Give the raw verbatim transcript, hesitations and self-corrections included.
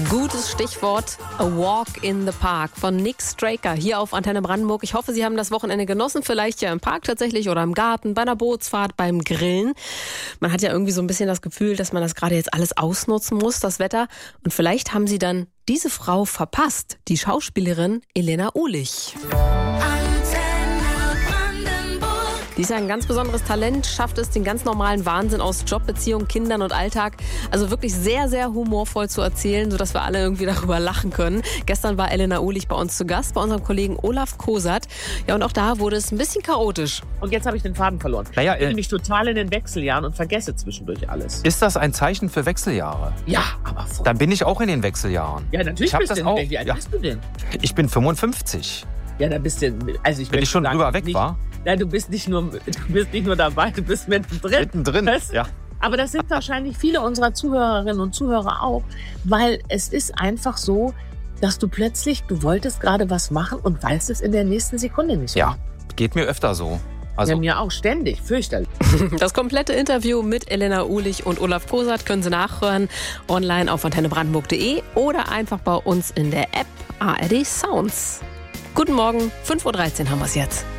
Gutes Stichwort, A Walk in the Park von Nick Straker hier auf Antenne Brandenburg. Ich hoffe, Sie haben das Wochenende genossen, vielleicht ja im Park tatsächlich oder im Garten, bei einer Bootsfahrt, beim Grillen. Man hat ja irgendwie so ein bisschen das Gefühl, dass man das gerade jetzt alles ausnutzen muss, das Wetter. Und vielleicht haben Sie dann diese Frau verpasst, die Schauspielerin Elena Uhlich. Die ist ja ein ganz besonderes Talent, schafft es, den ganz normalen Wahnsinn aus Job, Beziehung, Kindern und Alltag also wirklich sehr, sehr humorvoll zu erzählen, sodass wir alle irgendwie darüber lachen können. Gestern war Elena Uhlich bei uns zu Gast, bei unserem Kollegen Olaf Kosat. Ja, und auch da wurde es ein bisschen chaotisch. Und jetzt habe ich den Faden verloren. Naja, ich bin nämlich total in den Wechseljahren und vergesse zwischendurch alles. Ist das ein Zeichen für Wechseljahre? Ja, aber voll. Dann bin ich auch in den Wechseljahren. Ja, natürlich ich bist das du auch. Wie alt Ja. bist du denn? Ich bin fünfundfünfzig. Ja, da bist du. Also ich Wenn ich schon sagen, drüber weg nicht, war. Nein, du bist nicht nur, du bist nicht nur dabei, du bist mittendrin. Mittendrin, Weißt du? ja. Aber das sind wahrscheinlich viele unserer Zuhörerinnen und Zuhörer auch, weil es ist einfach so, dass du plötzlich, du wolltest gerade was machen und weißt es in der nächsten Sekunde nicht. Ja, geht mir öfter so. Also, Ja, mir auch ständig, fürchterlich. Das komplette Interview mit Elena Uhlich und Olaf Kosat können Sie nachhören online auf antenne brandenburg punkt de oder einfach bei uns in der App A R D Sounds. Guten Morgen, fünf Uhr dreizehn haben wir es jetzt.